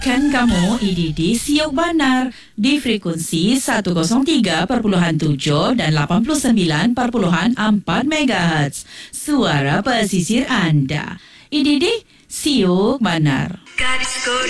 Kan kamu IDD Siok Banar di frekuensi 103.7 dan 89.4 MHz. Suara pesisir anda. IDD Siok Banar.